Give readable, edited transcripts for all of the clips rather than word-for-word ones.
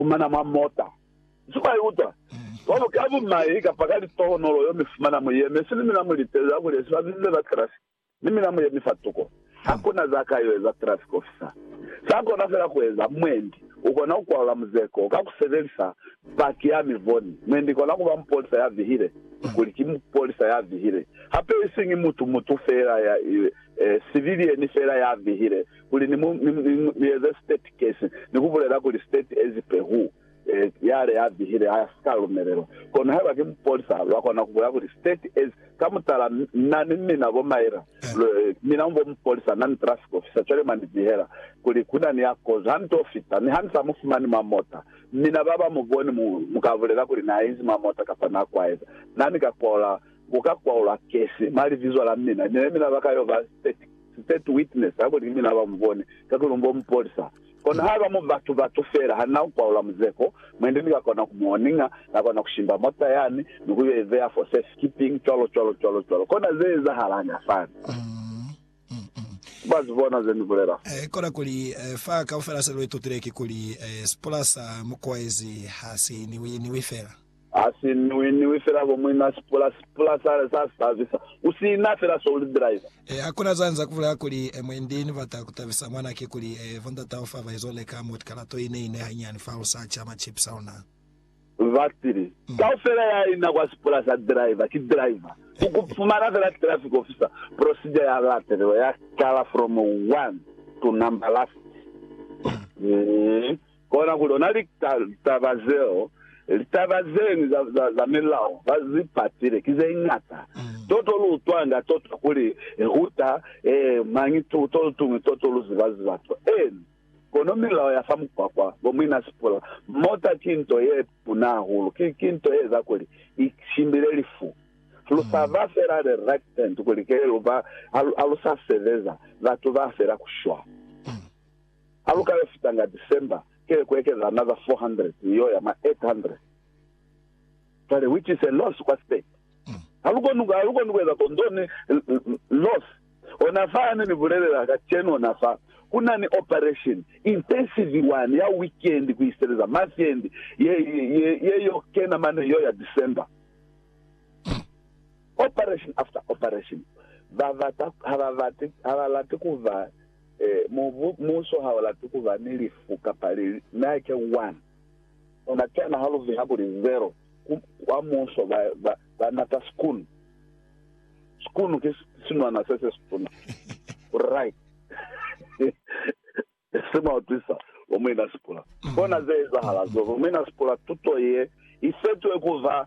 kumana mamota suka yuta wabo kabu mai kapakali tono lo yo mifumana muyeme sini mina muliteza kule sibazize za traffic mimi na muyeme fatuko hakuna zakayo za traffic officer sako nafela kweza mwendi ukona ukwala muzeko kakusebenza paki ya mivoni mwendi kona kuba mpolisa ya vihire kuliki mpolisa ya vihire hape isingi mutu fera ya civilian fera ya vihire kuli ni state case ni kubulera kuli state as Peru yare ya vihire haya skalo merero kona haba kimpolisa wakona kubulera kuli state as kamutala nani mina bomaira mina mbo mpolisa nani traffic officer chale mani vihera kuli kuna ni yako zanto fita ni hansa mufumani mamota mina baba muboni mukavulera kuli na hizi mamota kapana kwaeza nani kakola ukakwaula kesi mali visual mina bakayo ba state witness abo mina baba muboni kakulumbo mpolisa kona haba mu batu fera hana ukwaula muzeko mwende nikakona kumuoninga nakona kushimba mota yani nukuye there for safekeeping cholo kona zeza halanga fana bazibona zenibulera kora kuli fa ka ufera selo itotireki kuli splasa mukwezi hasi ni wifera asi ni wifera bomwina splasa sa service usina fera soul driver hakuna zanza kuvula kuli mwendini vatakutavisa mwana ke kuli vonda taofa vaizole kama utkalato ine hanyani fa usacha ma chips sauna vatiri taofera ya ina kwa splasa driver ki driver ukufumana vela traffic officer procedure ya lateral ya kala from 1 to number last kona kulona litavazeo litavazeni za milao vazipatire kize ingata toto lutwanga toto kuli ruta mangi toto luzivazi vato kono milao ya famu kwa bomina spola mota kinto ye punahulu kinto ye zakuli ikshimbile lifu lusava fera de rectent kulikele luva alusa seveza vatu va fera kushwa aluka fitanga December kele kweke another 400 yo ya ma 800 pale which is a loss kwa state aluko nuga kondone loss onafanya ni bulela kacheno onafa kuna ni operation intensive one ya weekend kuiseleza weekend ye yo kena mane yo ya December operation after operation havalati kuva muso havalati kuva nilifuka pali nake 1 unatena haluvi hakuli 0 kwa muso nata school kisinu anasese school right sema otisa omena spula kona zeza halazo omena spula tuto ye ifetu kuva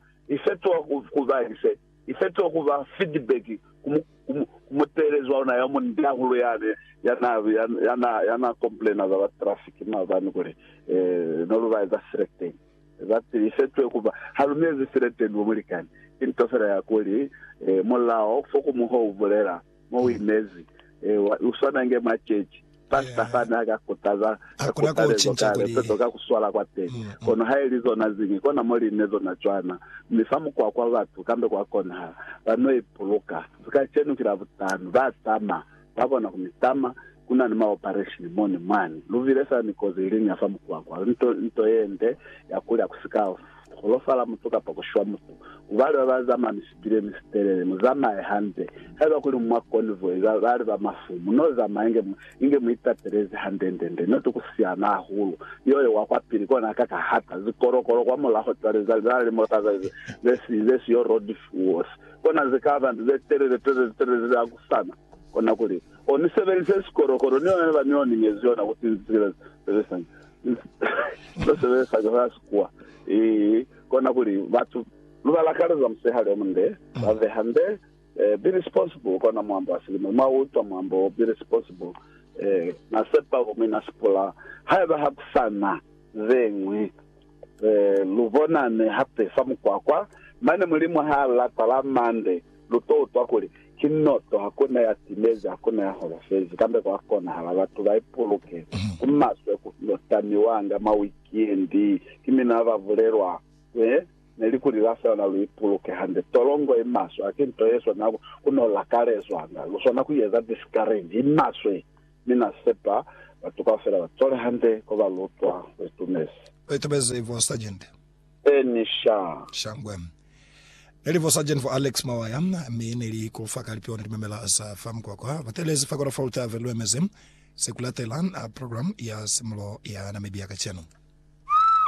ifeto kuva feedback kumuterezwa una ya mundahulo yane yana complaina za traffic mazani kule noluva za threatening that ifeto kuva halumezi threatening umulikani intofera ya kuli mulao foko muho uvulera mo winezi usana nge machechi pasta fana akakutaza kutoka kuswala kwa teni kono hailizo nazingi kona moli nezo na chwana mifamu kwa watu kambe kwa kona bano ipuluka zikachenu kila vutano vatama babona kumitama kuna ni operation moni mani luvilesa ni kozilini afamu kwa nto yende yakula kusikao kolofala mutoka pakushwa mutu ubali bazama misibire misiterere muzama ehande haba kuli mwakonvo bali ba mafumu noza inge muita Tereze handendende noto kusiana ahulu yoye wakwapiri kona kaka hata zikorokoro kwa mola hotare zali motaza this your road was kona zikava tereze akusana kona kuli oni 7 korokoro nioni ngeziona kuti zilesa Lose saga kwa kona kuli watu lula karaza msehali omunde bave hande be responsible kona mwambo asilima mauto mwambo be responsible na sepa kumina spola haiba hapsana zengwi luvona ne hape famu kwa mane mulimu hala talamande lutoto akuli kinoto hakuna ya timeza hakuna ya horofezi kambe kwa kona hala watu vaipuluke kumaswe kulotani wanga mawikiendi kimina avavulerwa nelikuli lasa na luipuluke hande tolongo imaswe akinto yeso na kuno lakarezo anga lusona kuyeza discourage imaswe mina sepa watu kwa fela watole hande kwa lutwa wetumesi Itabeze vo sergeant. Enisha. Shangwe. Nelivo sergeant for Alex Mawaya mi neli ko fakali pio nimemela sa fam kwa batelezi fakora faulta velwemezem sekulatelan program ya simlo ya Namibia kacheno.